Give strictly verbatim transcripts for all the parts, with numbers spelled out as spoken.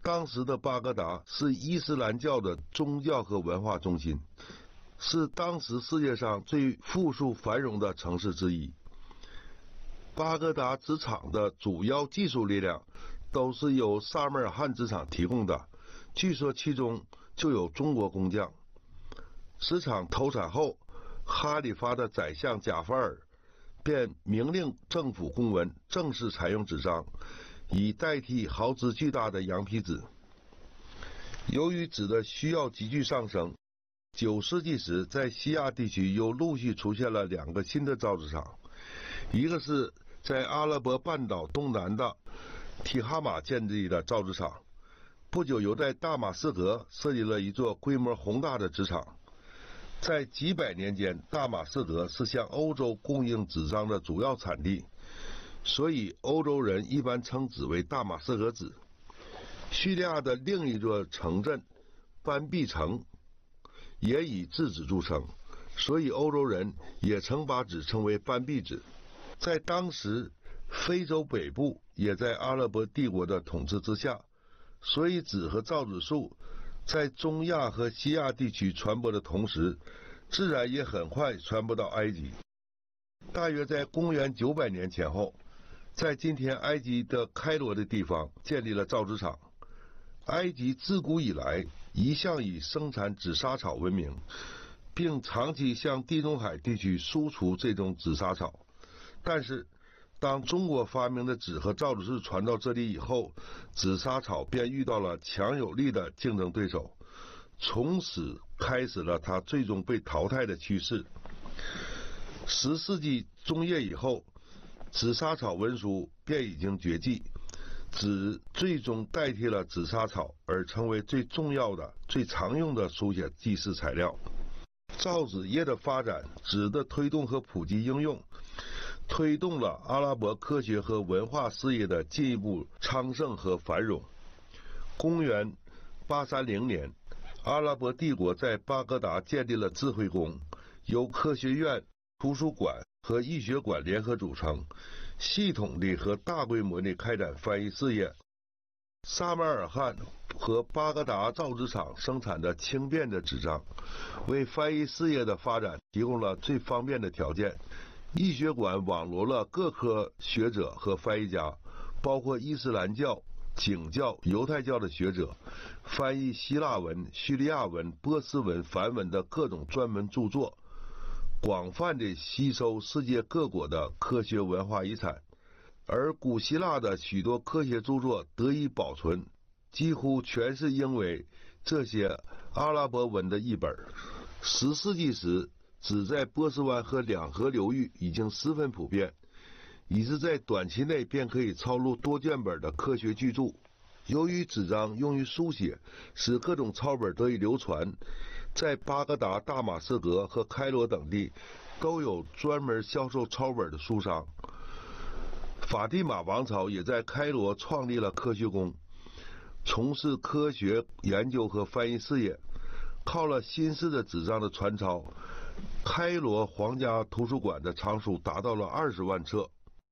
当时的巴格达是伊斯兰教的宗教和文化中心，是当时世界上最富庶繁荣的城市之一。巴格达纸厂的主要技术力量都是由萨马尔罕纸厂提供的，据说其中就有中国工匠。纸厂投产后，哈里发的宰相贾法尔便明令政府公文正式采用纸张，以代替耗资巨大的羊皮纸。由于纸的需要急剧上升，九世纪时在西亚地区又陆续出现了两个新的造纸厂，一个是在阿拉伯半岛东南的提哈马建立的造纸厂，不久又在大马士革设立了一座规模宏大的纸厂。在几百年间，大马士革是向欧洲供应纸张的主要产地，所以欧洲人一般称之为大马士革纸。叙利亚的另一座城镇班毕城也以制纸著称，所以欧洲人也曾把纸称为班毕纸。在当时，非洲北部也在阿拉伯帝国的统治之下，所以纸和造纸术在中亚和西亚地区传播的同时，自然也很快传播到埃及。大约在公元九百年前后，在今天埃及的开罗的地方建立了造纸厂。埃及自古以来一向以生产紫砂草闻名，并长期向地中海地区输出这种紫砂草。但是当中国发明的纸和造纸术传到这里以后，紫砂草便遇到了强有力的竞争对手，从此开始了它最终被淘汰的趋势。十世纪中叶以后，紫砂草文书便已经绝迹，纸最终代替了紫砂草，而成为最重要的、最常用的书写记事材料。造纸业的发展，纸的推动和普及应用，推动了阿拉伯科学和文化事业的进一步昌盛和繁荣。公元八三零年，阿拉伯帝国在巴格达建立了智慧宫，由科学院、图书馆和医学馆联合组成，系统地和大规模地开展翻译事业。萨马尔罕和巴格达造纸厂生产的轻便的纸张，为翻译事业的发展提供了最方便的条件。医学馆网罗了各科学者和翻译家，包括伊斯兰教、景教、犹太教的学者，翻译希腊文、叙利亚文、波斯文、梵文的各种专门著作，广泛地吸收世界各国的科学文化遗产。而古希腊的许多科学著作得以保存，几乎全是因为这些阿拉伯文的译本。十世纪时，纸在波斯湾和两河流域已经十分普遍，以致在短期内便可以抄录多卷本的科学巨著。由于纸张用于书写，使各种抄本得以流传，在巴格达、大马士革和开罗等地都有专门销售抄本的书商。法蒂玛王朝也在开罗创立了科学宫，从事科学研究和翻译事业。靠了新式的纸张的传抄，开罗皇家图书馆的藏书达到了二十万册。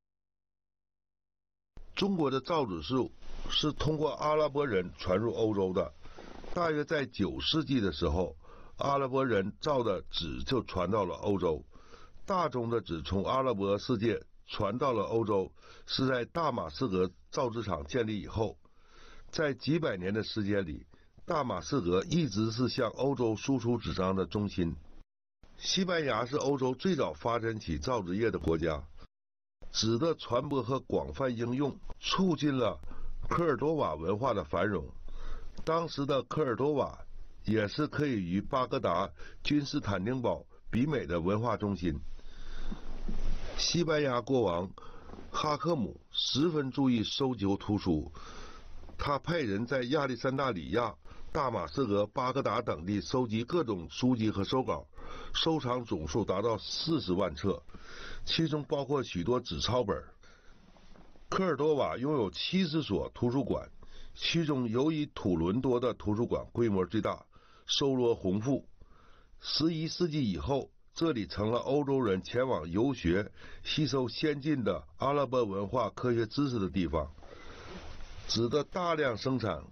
中国的造纸术是通过阿拉伯人传入欧洲的，大约在九世纪的时候，阿拉伯人造的纸就传到了欧洲。大宗的纸从阿拉伯世界传到了欧洲，是在大马士革造纸厂建立以后。在几百年的时间里，大马士革一直是向欧洲输出纸张的中心。西班牙是欧洲最早发展起造纸业的国家，纸的传播和广泛应用促进了科尔多瓦文化的繁荣。当时的科尔多瓦也是可以与巴格达、君士坦丁堡比美的文化中心。西班牙国王哈克姆十分注意收集图书，他派人在亚历山大里亚、大马士革、巴格达等地收集各种书籍和手稿，收藏总数达到四十万册，其中包括许多纸抄本。科尔多瓦拥有七十所图书馆，其中尤以土伦多的图书馆规模最大，收罗宏富。十一世纪以后，这里成了欧洲人前往游学、吸收先进的阿拉伯文化科学知识的地方。纸的大量生产